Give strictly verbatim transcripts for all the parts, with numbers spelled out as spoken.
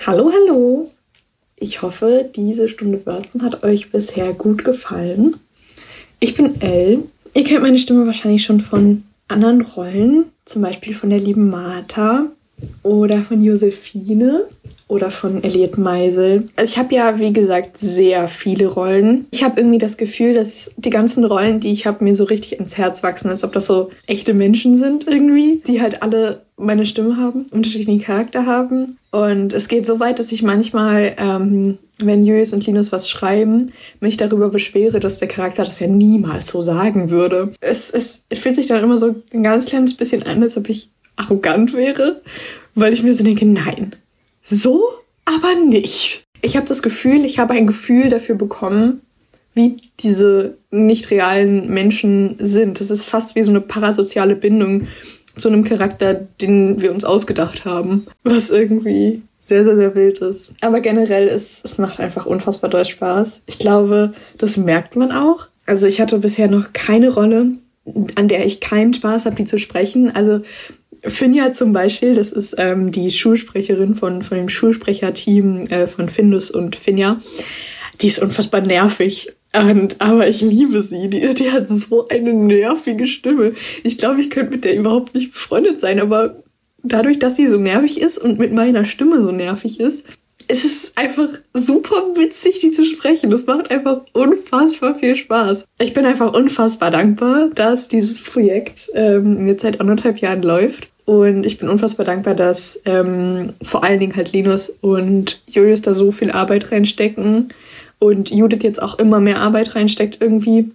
Hallo, hallo. Ich hoffe, diese Stunde Wörzen hat euch bisher gut gefallen. Ich bin Elle. Ihr kennt meine Stimme wahrscheinlich schon von anderen Rollen, zum Beispiel von der lieben Martha oder von Josephine oder von Elliot Meisel. Also ich habe ja, wie gesagt, sehr viele Rollen. Ich habe irgendwie das Gefühl, dass die ganzen Rollen, die ich habe, mir so richtig ins Herz wachsen, als ob das so echte Menschen sind irgendwie, die halt alle meine Stimme haben, unterschiedlichen Charakter haben. Und es geht so weit, dass ich manchmal, ähm, wenn Julius und Linus was schreiben, mich darüber beschwere, dass der Charakter das ja niemals so sagen würde. Es, es fühlt sich dann immer so ein ganz kleines bisschen an, als ob ich arrogant wäre, weil ich mir so denke, nein, so aber nicht. Ich habe das Gefühl, ich habe ein Gefühl dafür bekommen, wie diese nicht realen Menschen sind. Das ist fast wie so eine parasoziale Bindung zu einem Charakter, den wir uns ausgedacht haben, was irgendwie sehr, sehr, sehr wild ist. Aber generell, ist, es macht einfach unfassbar doll Spaß. Ich glaube, das merkt man auch. Also ich hatte bisher noch keine Rolle, an der ich keinen Spaß habe, die zu sprechen. Also Finja zum Beispiel, das ist ähm, die Schulsprecherin von, von dem Schulsprecherteam äh, von Findus und Finja. Die ist unfassbar nervig. Und, aber ich liebe sie. Die, die hat so eine nervige Stimme. Ich glaube, ich könnte mit der überhaupt nicht befreundet sein. Aber dadurch, dass sie so nervig ist und mit meiner Stimme so nervig ist, ist es einfach super witzig, die zu sprechen. Das macht einfach unfassbar viel Spaß. Ich bin einfach unfassbar dankbar, dass dieses Projekt ähm, jetzt seit anderthalb Jahren läuft. Und ich bin unfassbar dankbar, dass ähm, vor allen Dingen halt Linus und Julius da so viel Arbeit reinstecken. Und Judith jetzt auch immer mehr Arbeit reinsteckt irgendwie.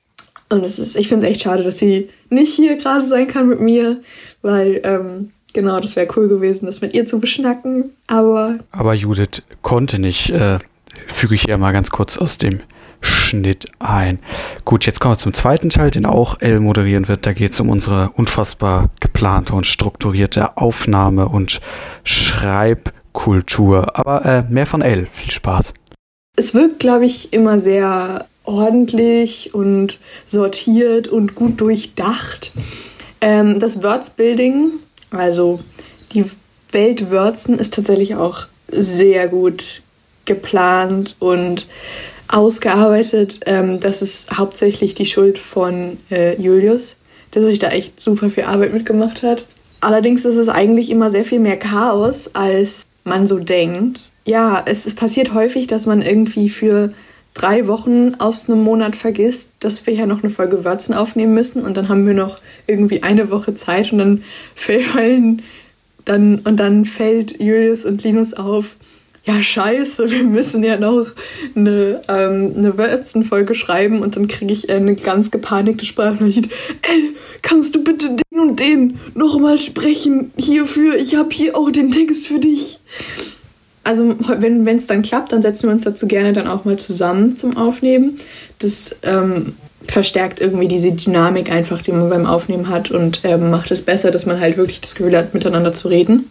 Und es ist, ich finde es echt schade, dass sie nicht hier gerade sein kann mit mir, weil, ähm, genau, das wäre cool gewesen, das mit ihr zu beschnacken, aber... Aber Judith konnte nicht, äh, füge ich hier mal ganz kurz aus dem Schnitt ein. Gut, jetzt kommen wir zum zweiten Teil, den auch Elle moderieren wird. Da geht es um unsere unfassbar geplante und strukturierte Aufnahme- und Schreibkultur. Aber äh, mehr von Elle. Viel Spaß. Es wirkt, glaube ich, immer sehr ordentlich und sortiert und gut durchdacht. Ähm, das Wordsbuilding, also die Welt Wörzen, ist tatsächlich auch sehr gut geplant und ausgearbeitet. Ähm, das ist hauptsächlich die Schuld von äh, Julius, der sich da echt super viel Arbeit mitgemacht hat. Allerdings ist es eigentlich immer sehr viel mehr Chaos, als man so denkt. Ja, es, es passiert häufig, dass man irgendwie für drei Wochen aus einem Monat vergisst, dass wir ja noch eine Folge Wörzen aufnehmen müssen und dann haben wir noch irgendwie eine Woche Zeit und dann fallen dann und dann fällt Julius und Linus auf, ja scheiße, wir müssen ja noch eine, ähm, eine Wörzen-Folge schreiben und dann kriege ich eine ganz gepanikte Sprachnachricht. Ey, kannst du bitte den und den nochmal sprechen hierfür? Ich habe hier auch den Text für dich. Also wenn es dann klappt, dann setzen wir uns dazu gerne dann auch mal zusammen zum Aufnehmen. Das ähm, verstärkt irgendwie diese Dynamik einfach, die man beim Aufnehmen hat und ähm, macht es besser, dass man halt wirklich das Gefühl hat, miteinander zu reden.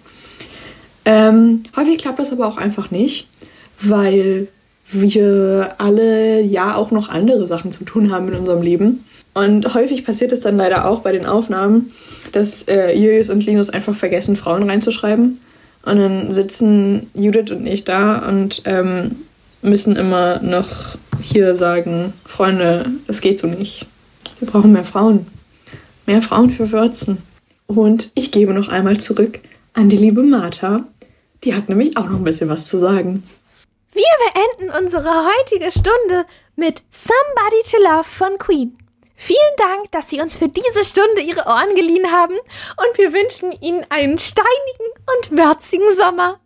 Ähm, häufig klappt das aber auch einfach nicht, weil wir alle ja auch noch andere Sachen zu tun haben in unserem Leben. Und häufig passiert es dann leider auch bei den Aufnahmen, dass äh, Julius und Linus einfach vergessen, Frauen reinzuschreiben. Und dann sitzen Judith und ich da und ähm, müssen immer noch hier sagen, Freunde, das geht so nicht. Wir brauchen mehr Frauen. Mehr Frauen für Wörzen. Und ich gebe noch einmal zurück an die liebe Martha. Die hat nämlich auch noch ein bisschen was zu sagen. Wir beenden unsere heutige Stunde mit Somebody to Love von Queen. Vielen Dank, dass Sie uns für diese Stunde Ihre Ohren geliehen haben und wir wünschen Ihnen einen steinigen und würzigen Sommer.